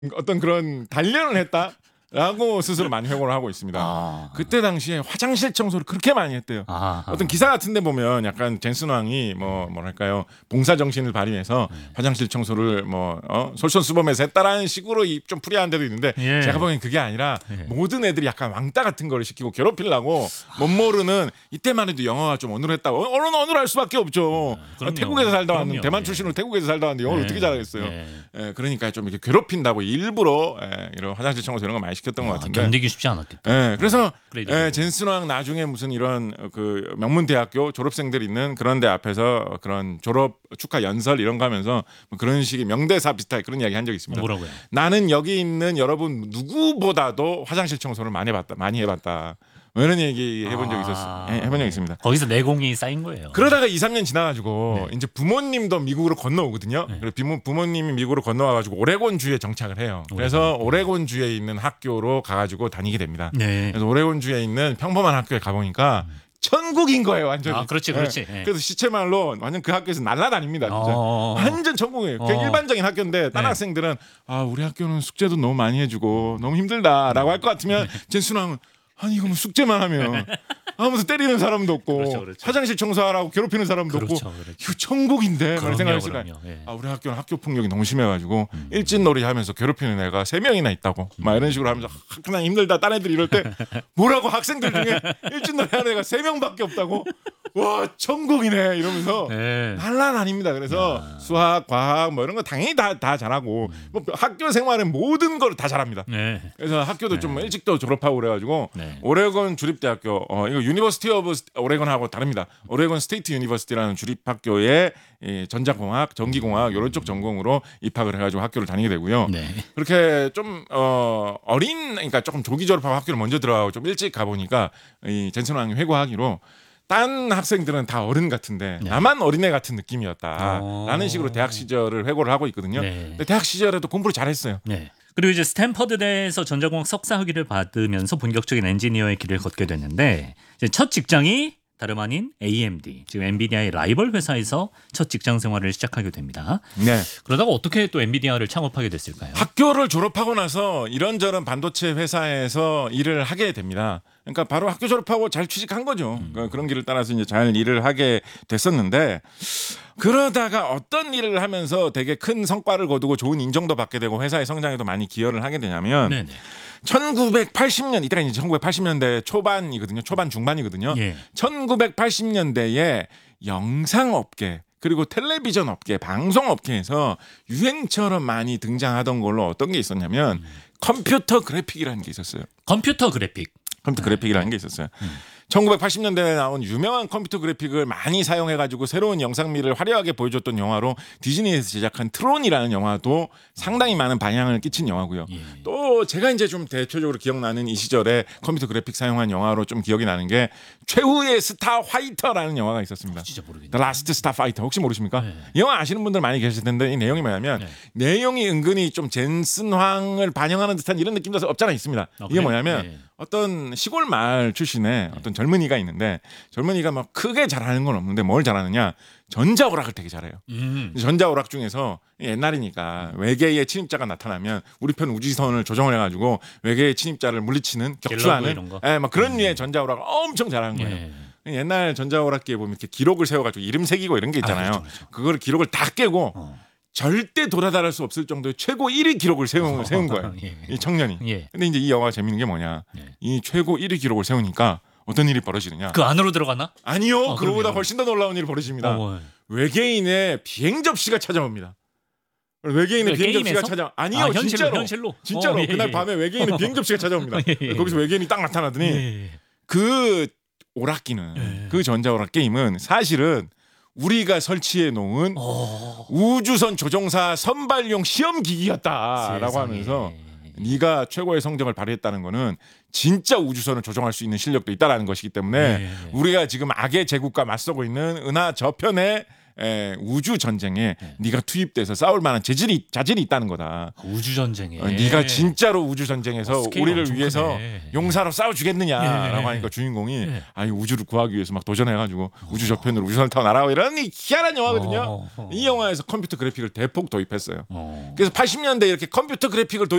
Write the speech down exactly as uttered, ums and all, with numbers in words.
어떤 그런 단련을 했다. 라고 스스로 많이 회고를 하고 있습니다. 아. 그때 당시에 화장실 청소를 그렇게 많이 했대요. 아. 어떤 기사 같은데 보면 약간 젠슨 왕이 뭐 뭐랄까요 봉사 정신을 발휘해서 네. 화장실 청소를 뭐 어? 솔선수범해서 했다라는 식으로 좀 풀이한 데도 있는데 예. 제가 보기엔 그게 아니라 예. 모든 애들이 약간 왕따 같은 걸 시키고 괴롭히려고 못 모르는 이때만 해도 영어가 좀 어눌했다고 언어는 어눌할 수밖에 없죠. 그럼요. 태국에서 살다 왔는데 그럼요. 대만 예. 출신으로 태국에서 살다 왔는데 영어를 예. 어떻게 잘하겠어요. 예. 예, 그러니까 좀 이렇게 괴롭힌다고 일부러 예, 이런 화장실 청소 이런 거 많이 시켰던 것 아, 같은데. 견디기 쉽지 않았겠다. 예, 그래서 그래도 예, 젠슨 왕 나중에 무슨 이런 어, 그 명문 대학교 졸업생들 있는 그런 데 앞에서 그런 졸업 축하 연설 이런 거 하면서 뭐 그런 식의 명대사 비슷하게 그런 이야기 한 적이 있습니다. 뭐라고요? 나는 여기 있는 여러분 누구보다도 화장실 청소를 많이 해봤다, 많이 해봤다. 뭐 이런 얘기 해본 적이 있었어요. 예, 해본 적이 있습니다. 거기서 내공이 쌓인 거예요. 그러다가 이, 삼 년 지나가지고 네. 이제 부모님도 미국으로 건너오거든요. 네. 그래서 부모, 부모님이 미국으로 건너와가지고 오레곤주에 정착을 해요. 그래서 오레곤주에 있는 학교로 가가지고 다니게 됩니다. 네. 그래서 오레곤주에 있는 평범한 학교에 가보니까 천국인 거예요, 완전히. 아, 그렇지, 그렇지. 네. 예. 그래서 시체말로 완전 그 학교에서 날아다닙니다, 진짜. 어. 완전 천국이에요. 그냥 어. 일반적인 학교인데 다른 네. 학생들은 아 우리 학교는 숙제도 너무 많이 해주고 너무 힘들다라고 할 것 같으면 젠순왕은 아니 이거 뭐 숙제만 하면 아무도 때리는 사람도 없고 그렇죠, 그렇죠. 화장실 청소하라고 괴롭히는 사람도 그렇죠, 없고 그렇죠. 이거 천국인데 그럼요, 생각할 수가 그럼요. 예. 아 우리 학교는 학교 폭력이 너무 심해가지고 일진놀이 하면서 괴롭히는 애가 세 명이나 있다고 막 이런 식으로 하면서 학교나 힘들다 딴 애들 이럴 때 뭐라고 학생들 중에 일진놀이 하는 애가 세 명밖에 없다고 와 천국이네 이러면서 네. 난란 아닙니다. 그래서 야. 수학, 과학 뭐 이런 거 당연히 다, 다 잘하고 뭐 학교 생활은 모든 걸 다 잘합니다. 네. 그래서 학교도 좀 일찍도 졸업하고 그래가지고 네. 오레곤 주립대학교 어 이거 유니버시티 오브 오레곤하고 다릅니다. 오레곤 스테이트 유니버시티라는 주립학교에 이 전자공학, 전기공학 이런 쪽 전공으로 입학을 해가지고 학교를 다니게 되고요. 네. 그렇게 좀 어, 어린 그러니까 조금 조기 졸업하고 학교를 먼저 들어가고 좀 일찍 가보니까 이 젠슨 왕이 회고하기로 딴 학생들은 다 어른 같은데 네. 나만 어린애 같은 느낌이었다라는 어. 식으로 대학 시절을 회고를 하고 있거든요. 네. 근데 대학 시절에도 공부를 잘했어요. 네. 그리고 이제 스탠퍼드대에서 전자공학 석사 학위를 받으면서 본격적인 엔지니어의 길을 걷게 됐는데 이제 첫 직장이 다름 아닌 에이엠디, 지금 엔비디아의 라이벌 회사에서 첫 직장 생활을 시작하게 됩니다. 네. 그러다가 어떻게 또 엔비디아를 창업하게 됐을까요? 학교를 졸업하고 나서 이런저런 반도체 회사에서 일을 하게 됩니다. 그러니까 바로 학교 졸업하고 잘 취직한 거죠. 음. 그러니까 그런 길을 따라서 이제 잘 일을 하게 됐었는데 그러다가 어떤 일을 하면서 되게 큰 성과를 거두고 좋은 인정도 받게 되고 회사의 성장에도 많이 기여를 하게 되냐면 네네. 천구백팔십 년 이때가 이제 천구백팔십 년대 초반이거든요. 초반 중반이거든요. 예. 천구백팔십 년대에 영상업계 그리고 텔레비전 업계, 방송 업계에서 유행처럼 많이 등장하던 걸로 어떤 게 있었냐면 음. 컴퓨터 그래픽이라는 게 있었어요. 컴퓨터 그래픽. 컴퓨터 그래픽이라는 게 있었어요. 음. 천구백팔십 년대에 나온 유명한 컴퓨터 그래픽을 많이 사용해가지고 새로운 영상미를 화려하게 보여줬던 영화로 디즈니에서 제작한 트론이라는 영화도 상당히 많은 방향을 끼친 영화고요. 예. 또 제가 이제 좀 대표적으로 기억나는 이 시절에 컴퓨터 그래픽 사용한 영화로 좀 기억이 나는 게 최후의 스타 화이터라는 영화가 있었습니다. 진짜 모르겠네요. The Last Star Fighter 혹시 모르십니까? 네. 이 영화 아시는 분들 많이 계실 텐데 이 내용이 뭐냐면 네. 내용이 은근히 좀 젠슨 황을 반영하는 듯한 이런 느낌도 없잖아 있습니다. 아, 이게 그래요? 뭐냐면 네. 어떤 시골 마을 출신의 어떤 젊은이가 있는데 젊은이가 막 크게 잘하는 건 없는데 뭘 잘하느냐 전자오락을 되게 잘해요. 음. 전자오락 중에서 옛날이니까 외계의 침입자가 나타나면 우리 편 우주선을 조정을 해가지고 외계의 침입자를 물리치는 격추하는 이런 거? 예, 막 그런 류의 전자오락을 엄청 잘하는 거예요. 예. 옛날 전자오락기에 보면 이렇게 기록을 세워가지고 이름 새기고 이런 게 있잖아요. 아, 그렇죠, 그렇죠. 그걸 기록을 다 깨고 어. 절대 돌아다닐 수 없을 정도의 최고 일 위 기록을 세운, 세운 거예요. 예. 이 청년이. 예. 근데 이제 이 영화가 재밌는 게 뭐냐? 예. 이 최고 일 위 기록을 세우니까 어떤 일이 벌어지느냐? 그 안으로 들어가나? 아니요, 아, 그거보다 그럼요. 훨씬 더 놀라운 일이 벌어집니다. 어, 뭐. 외계인의 비행 접시가 찾아옵니다. 외계인의 그 비행 게임에서? 접시가 찾아 아니요, 아, 현실로, 진짜로 현실로? 진짜로 어, 예, 그날 예. 밤에 외계인의 비행 접시가 찾아옵니다. 예, 예. 거기서 외계인이 딱 나타나더니 예. 그 오락기는 예. 그 전자오락 게임은 사실은 우리가 설치해 놓은 어. 우주선 조종사 선발용 시험 기기였다라고 세상에. 하면서 네가 최고의 성적을 발휘했다는 거는 진짜 우주선을 조종할 수 있는 실력도 있다라는 것이기 때문에 네. 우리가 지금 악의 제국과 맞서고 있는 은하 저편에 에, 우주 전쟁에 네. 네가 투입돼서 싸울 만한 재질이 자질이 있다는 거다. 우주 전쟁에 어, 네가 진짜로 우주 전쟁에서 어, 스케일 우리를 엄청 위해서 크네. 용사로 싸워주겠느냐라고 예. 하니까 주인공이 예. 아니 우주를 구하기 위해서 막 도전해가지고 우주 저편으로 우주선을 타고 날아오고 이런 이 희한한 영화거든요. 어, 어. 이 영화에서 컴퓨터 그래픽을 대폭 도입했어요. 어. 그래서 팔십 년대 이렇게 컴퓨터 그래픽을 도입